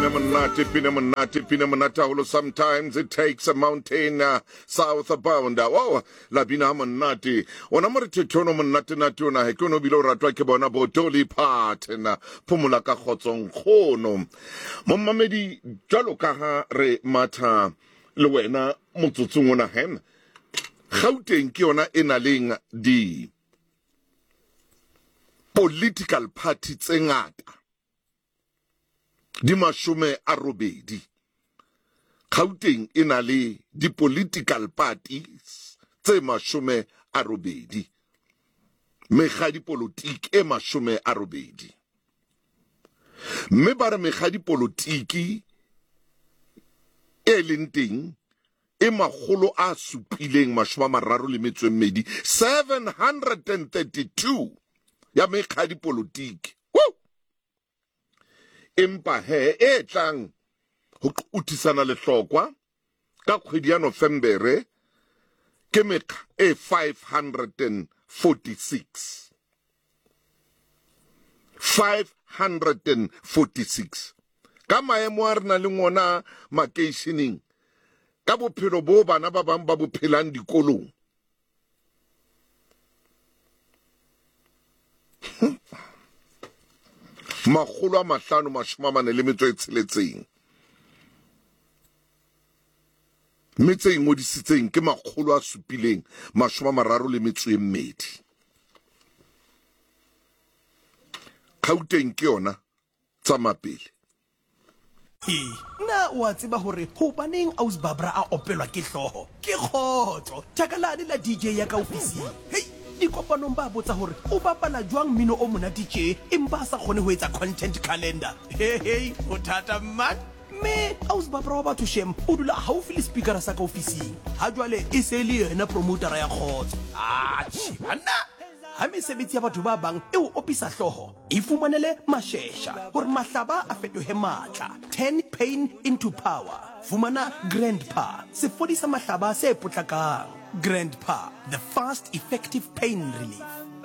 Pina Manata. Sometimes it takes a mountain southbound. Oh, Labina Manati. Onamati Tono Manati Natuna, Hekono Bilo Ratwakebona Botoli part and Pumulaka Hotson Hono. Mamamedi Jalokaha Re Mata Luena Mutsutsuna Hen. Gauteng Kiona Enaling di political party tse ngata di masome a robedi. Gauteng e na le di political parties tse masome a robedi. Mekga di politiki e masome a robedi. Mme ba re mekga di politiki e leng teng e magolo a supileng masome a mararo le metso e mmedi 732 ya mekga di politiki. Empa he e tlang ho utisana lehlokwa ka kgwedi ya November ke mekga e 546 ka maemo a rena le ngona makeisheneng ka bophelo bo bana ba bang ba bophelang dikolong. Makgolo a mahlano mashome a mane le metso e tsheletseng. Mme tse ingodisitseng ke makgolo a supileng mashome a mararo le metso e mmedi. Gauteng ke yona tsamapele. Na wa tseba hore hobaneng Ausi Barbara a opelwa ke hloho ke khotso takalane la DJ ya ka ofising. Hey, dikopanong ba botsa hore o bapala jwang mmino o mona DJ empa sa kgone ho etsa content calendar. Hey, o thata man. Me Ausi Barbara wa batho shem o dula haufi le speaker sa ka ofising. Ha jwale e se le yena promoter ya khotso. Chibana ha mesebetsi ya batho ba bang e o opisa hloho e fumanele mashesha hore mahlaba a fetohe matla. Turn pain into power. Fumana Grandpa se fodisa mahlaba se potlakang. Grandpa, the fast effective pain relief.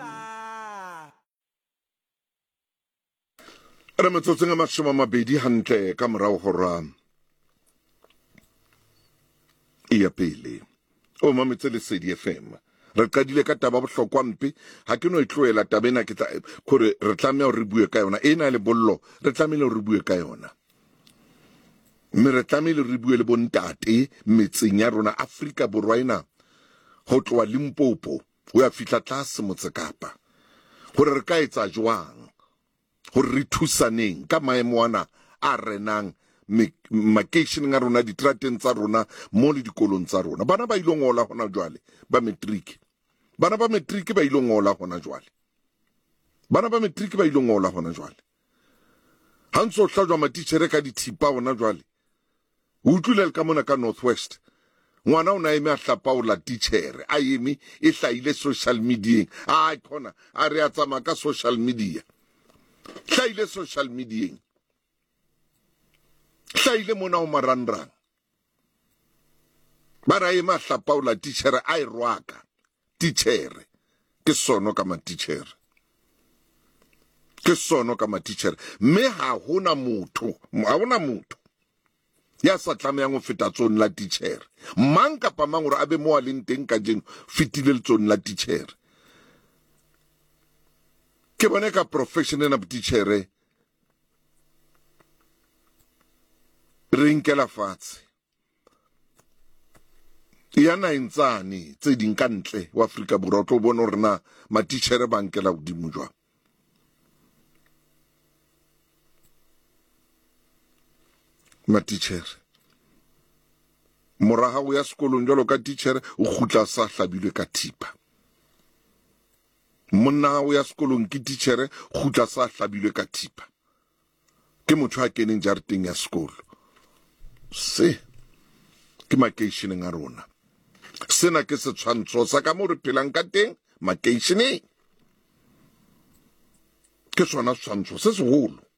Re metsotso nga mashome a mabedi hantle ka morao hora ya pele o mametse Lesedi FM. Re qadile ka taba bohlokwa mpe ha ke no e tloela tabena ke tla gore re tlameha re bue ka yona ena le bollo re tlameha re bue ka yona. Mme re tlameha re bue le bontate metseng ya rona Afrika Borwa ena ho tloa Limpopo ho ya fihla tlase Motse Kapa gore re ka etsa jwang gore re thusaneng ka maemo ana a renang makeisheneng a rona ditrateng tsa rona mo le dikolong tsa rona. Bana ba ile ngola hona jwale ba matric. Bana ba matric ba ile ngola hona jwale. Bana ba matric ba ile ngola hona jwale. Ha ntso hlajwa matitjhere ka dithipa hona jwale. O utlwile ka mona ka Northwest. Ngwana o na eme a hlapaola titjhere a eme e hlaile social media. A khona a re a tsamaya ka social media. Hlaile social media. Hlaile mona o marandrang. Bara ema hlapaola titjhere a e rwaka titjhere ke sono ka matitjhere. Ke sono ka matitjhere. Me ha hona motho ya sa tlamehang go feta tsone la titjhere. Mang kapa mang gore a be mo a leng teng ka jeno fetile le tsone la titjhere. Ke bone ka professional na titjhere re nkela fatshe ya na intsane tse ding ka ntle wa Afrika Borwa o tlo bona hore na matitjhere ba nkela godimo jwa. Matitjhere moraga o ya sekolong jalo ka titjhere o khutla sa hlabilwe ka thipa. Monna o ya sekolong ke titjhere khutla sa hlabilwe ka thipa. Ke motho a keneng jareteng ya sekolo. Se ke makeisheneng a rona. Sena ke setshwantsho sa ka mo re phelang ka teng makeisheneng. Ke sona setshwantsho se seholo.